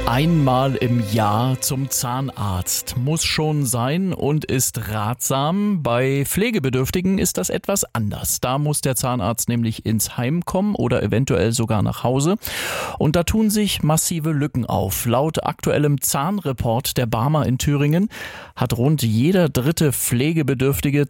Einmal im Jahr zum Zahnarzt muss schon sein und ist ratsam. Bei Pflegebedürftigen ist das etwas anders. Da muss der Zahnarzt nämlich ins Heim kommen oder eventuell sogar nach Hause. Und da tun sich massive Lücken auf. Laut aktuellem Zahnreport der Barmer in Thüringen hat rund jeder dritte Pflegebedürftige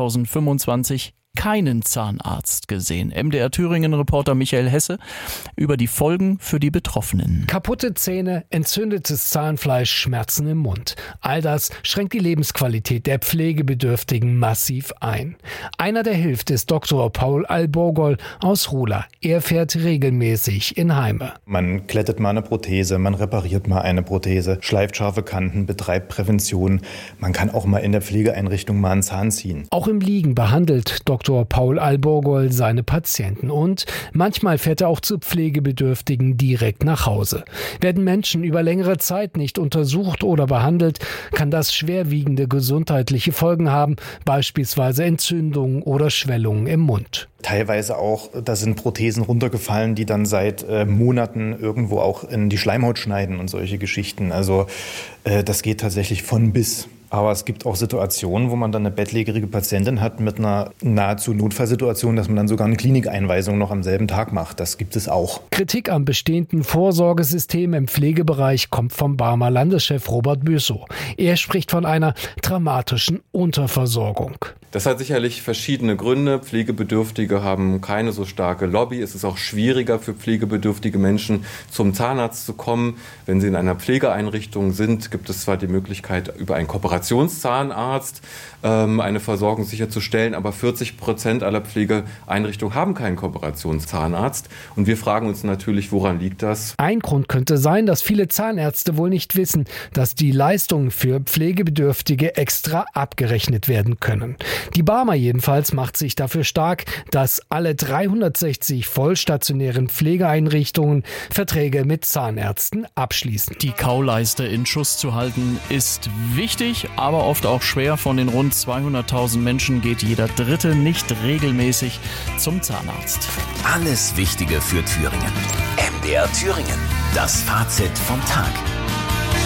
2025 keinen Zahnarzt gesehen. MDR Thüringen-Reporter Michael Hesse über die Folgen für die Betroffenen. Kaputte Zähne, entzündetes Zahnfleisch, Schmerzen im Mund. All das schränkt die Lebensqualität der Pflegebedürftigen massiv ein. Einer, der hilft, ist Dr. Paul Alborgol aus Rula. Er fährt regelmäßig in Heime. Man glättet mal eine Prothese, man repariert mal eine Prothese, schleift scharfe Kanten, betreibt Prävention. Man kann auch mal in der Pflegeeinrichtung mal einen Zahn ziehen. Auch im Liegen behandelt Dr. Paul Alborgol seine Patienten und manchmal fährt er auch zu Pflegebedürftigen direkt nach Hause. Werden Menschen über längere Zeit nicht untersucht oder behandelt, kann das schwerwiegende gesundheitliche Folgen haben, beispielsweise Entzündungen oder Schwellungen im Mund. Teilweise auch, da sind Prothesen runtergefallen, die dann seit Monaten irgendwo auch in die Schleimhaut schneiden und solche Geschichten. Also das geht tatsächlich von bis. Aber es gibt auch Situationen, wo man dann eine bettlägerige Patientin hat mit einer nahezu Notfallsituation, dass man dann sogar eine Klinikeinweisung noch am selben Tag macht. Das gibt es auch. Kritik am bestehenden Vorsorgesystem im Pflegebereich kommt vom Barmer Landeschef Robert Büssow. Er spricht von einer dramatischen Unterversorgung. Das hat sicherlich verschiedene Gründe. Pflegebedürftige haben keine so starke Lobby. Es ist auch schwieriger für pflegebedürftige Menschen, zum Zahnarzt zu kommen. Wenn sie in einer Pflegeeinrichtung sind, gibt es zwar die Möglichkeit, über einen Kooperationszahnarzt eine Versorgung sicherzustellen, aber 40% aller Pflegeeinrichtungen haben keinen Kooperationszahnarzt. Und wir fragen uns natürlich, woran liegt das? Ein Grund könnte sein, dass viele Zahnärzte wohl nicht wissen, dass die Leistungen für Pflegebedürftige extra abgerechnet werden können. Die Barmer jedenfalls macht sich dafür stark, dass alle 360 vollstationären Pflegeeinrichtungen Verträge mit Zahnärzten abschließen. Die Kauleiste in Schuss zu halten ist wichtig, aber oft auch schwer. Von den rund 200.000 Menschen geht jeder Dritte nicht regelmäßig zum Zahnarzt. Alles Wichtige für Thüringen. MDR Thüringen. Das Fazit vom Tag.